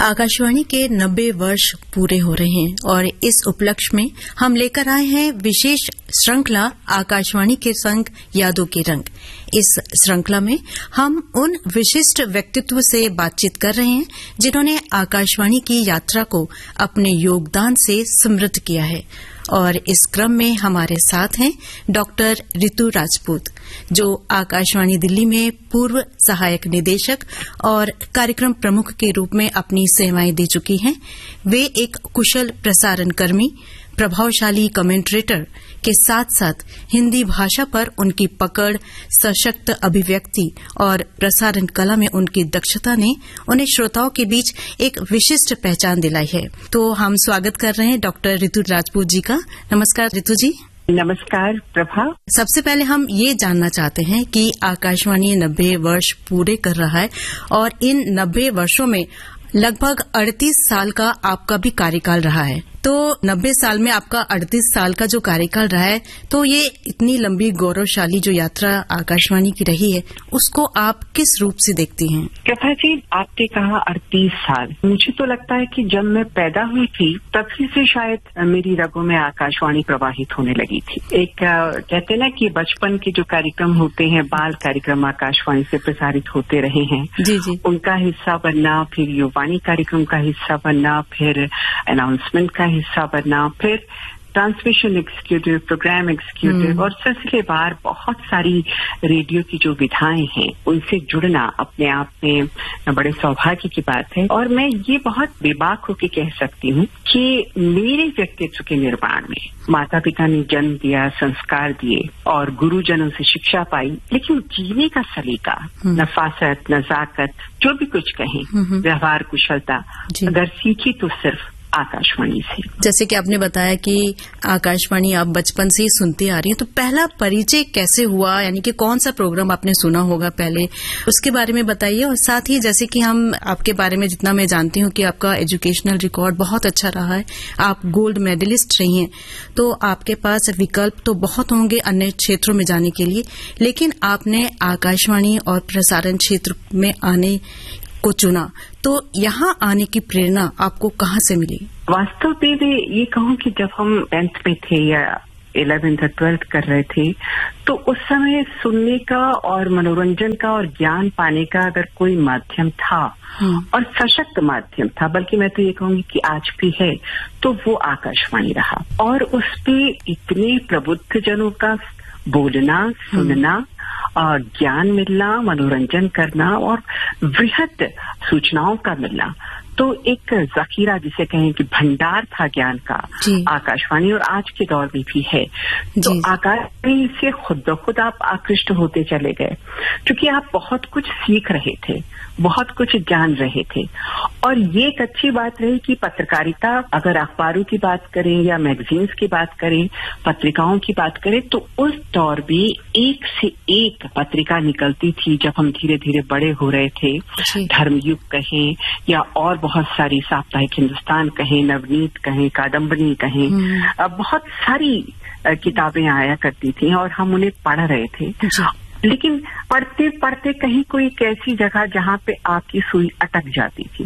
आकाशवाणी के 90 वर्ष पूरे हो रहे हैं और इस उपलक्ष्य में हम लेकर आए हैं विशेष श्रृंखला आकाशवाणी के संग यादों के रंग। इस श्रृंखला में हम उन विशिष्ट व्यक्तित्व से बातचीत कर रहे हैं जिन्होंने आकाशवाणी की यात्रा को अपने योगदान से समृद्ध किया है। और इस क्रम में हमारे साथ हैं डॉक्टर रितु राजपूत, जो आकाशवाणी दिल्ली में पूर्व सहायक निदेशक और कार्यक्रम प्रमुख के रूप में अपनी सेवाएं दे चुकी हैं। वे एक कुशल प्रसारण कर्मी, प्रभावशाली कमेंटरेटर के साथ साथ हिंदी भाषा पर उनकी पकड़, सशक्त अभिव्यक्ति और प्रसारण कला में उनकी दक्षता ने उन्हें श्रोताओं के बीच एक विशिष्ट पहचान दिलाई है। तो हम स्वागत कर रहे हैं डॉक्टर रितु राजपूत जी का। नमस्कार रितु जी। नमस्कार प्रभा। सबसे पहले हम ये जानना चाहते हैं कि आकाशवाणी 90 वर्ष पूरे कर रहा है और इन 90 वर्षों में लगभग 38 साल का आपका भी कार्यकाल रहा है। तो 90 साल में आपका 38 साल का जो कार्यकाल रहा है, तो ये इतनी लंबी गौरवशाली जो यात्रा आकाशवाणी की रही है, उसको आप किस रूप से देखती हैं? प्रभा जी, आपने कहा 38 साल। मुझे तो लगता है कि जब मैं पैदा हुई थी तभी से शायद मेरी रगों में आकाशवाणी प्रवाहित होने लगी थी। एक कहते ना कि बचपन के जो कार्यक्रम होते हैं, बाल कार्यक्रम आकाशवाणी से प्रसारित होते रहे हैं, जी जी, उनका हिस्सा बनना, फिर युवाणी कार्यक्रम का हिस्सा बनना, फिर अनाउंसमेंट का हिस्सा बनना, फिर ट्रांसमिशन एग्जीक्यूटिव, प्रोग्राम एग्जीक्यूटिव और सिलसिलेवार बहुत सारी रेडियो की जो विधाएं हैं उनसे जुड़ना अपने आप में बड़े सौभाग्य की बात है। और मैं ये बहुत बेबाक होकर कह सकती हूँ कि मेरे व्यक्तित्व के निर्माण में माता पिता ने जन्म दिया, संस्कार दिए और गुरुजनों से शिक्षा पाई, लेकिन जीने का सलीका, नफासत, नजाकत, जो भी कुछ कहें, व्यवहार कुशलता अगर सीखी तो सिर्फ आकाशवाणी से। जैसे कि आपने बताया कि आकाशवाणी आप बचपन से ही सुनती आ रही हैं, तो पहला परिचय कैसे हुआ, यानी कि कौन सा प्रोग्राम आपने सुना होगा पहले, उसके बारे में बताइए। और साथ ही जैसे कि हम आपके बारे में जितना मैं जानती हूँ कि आपका एजुकेशनल रिकॉर्ड बहुत अच्छा रहा है, आप गोल्ड मेडलिस्ट रही हैं, तो आपके पास विकल्प तो बहुत होंगे अन्य क्षेत्रों में जाने के लिए, लेकिन आपने आकाशवाणी और प्रसारण क्षेत्र में आने को चुना। तो यहाँ आने की प्रेरणा आपको कहाँ से मिली? वास्तव में मैं ये कहूँ कि जब हम 10th में थे या 11th 12th कर रहे थे, तो उस समय सुनने का और मनोरंजन का और ज्ञान पाने का अगर कोई माध्यम था और सशक्त माध्यम था, बल्कि मैं तो ये कहूंगी कि आज भी है, तो वो आकाशवाणी रहा। और उस पे इतने प्रबुद्ध जनों का बोलना, सुनना और ज्ञान मिलना, मनोरंजन करना और वृहद सूचनाओं का मिलना, तो एक जखीरा जिसे कहें कि भंडार था ज्ञान का आकाशवाणी, और आज के दौर में भी है। तो आकाशवाणी से खुद ब खुद आप आकृष्ट होते चले गए, क्योंकि आप बहुत कुछ सीख रहे थे, बहुत कुछ जान रहे थे। और ये एक अच्छी बात रही कि पत्रकारिता, अगर अखबारों की बात करें या मैगजीन्स की बात करें, पत्रिकाओं की बात करें, तो उस दौर में एक से एक पत्रिका निकलती थी। जब हम धीरे धीरे बड़े हो रहे थे, धर्मयुग कहें या और बहुत सारी, साप्ताहिक हिंदुस्तान कहें, नवनीत कहें, कादम्बनी कहें, बहुत सारी किताबें आया करती थी और हम उन्हें पढ़ रहे थे। लेकिन पढ़ते पढ़ते कहीं कोई एक ऐसी जगह जहाँ पे आपकी सुई अटक जाती थी,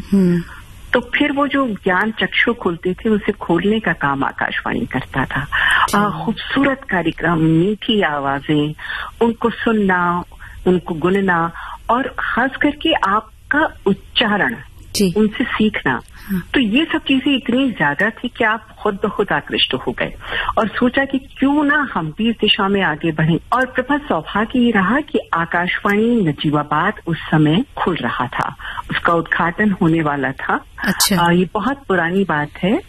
तो फिर वो जो ज्ञान चक्षु खुलते थे, उसे खोलने का काम आकाशवाणी करता था। खूबसूरत कार्यक्रम, मीठी आवाजें, उनको सुनना, उनको गुनना और खास करके आपका उच्चारण उनसे सीखना, तो ये सब चीजें इतनी ज्यादा थी कि आप खुद ब खुद आकृष्ट हो गए और सोचा कि क्यों ना हम भी इस दिशा में आगे बढ़ें। और प्रभा, सौभाग्य ये रहा कि आकाशवाणी नजीबाबाद उस समय खुल रहा था, उसका उद्घाटन होने वाला था। अच्छा। ये बहुत पुरानी बात है।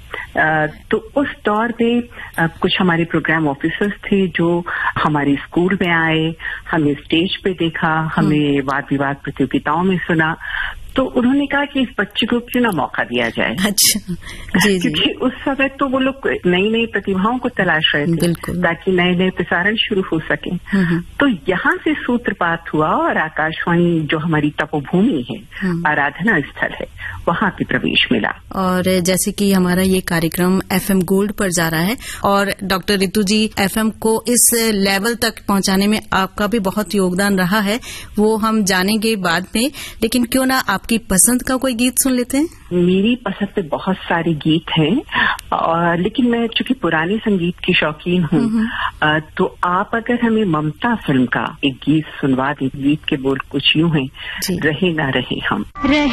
तो उस दौर में कुछ हमारे प्रोग्राम ऑफिसर्स थे जो हमारे स्कूल में आए, हमें स्टेज पे देखा, हमें वाद विवाद प्रतियोगिताओं में सुना, तो उन्होंने कहा कि इस बच्चे को क्यों ना मौका दिया जाए। अच्छा, जी, क्योंकि उस समय तो वो लोग नई नई प्रतिभाओं को तलाश रहे थे ताकि नए नए प्रसारण शुरू हो सके। तो यहाँ से सूत्रपात हुआ और आकाशवाणी, जो हमारी तपोभूमि है, आराधना स्थल है, वहाँ पे प्रवेश मिला। और जैसे कि हमारा ये कार्यक्रम FM गोल्ड पर जा रहा है और डॉक्टर रितु जी, FM को इस लेवल तक पहुंचाने में आपका भी बहुत योगदान रहा है, वो हम जानेंगे बाद में, लेकिन क्यों ना आप आपकी पसंद का कोई गीत सुन लेते हैं? मेरी पसंद पे बहुत सारे गीत हैं, लेकिन मैं चूंकि पुराने संगीत की शौकीन हूँ, तो आप अगर हमें ममता फिल्म का एक गीत सुनवा दें, गीत के बोल कुछ यूं हैं, रहे ना रहे हम।